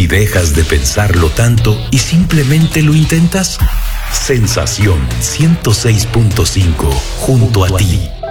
si dejas de pensarlo tanto y simplemente lo intentas? Sensación 106.5 junto a ti.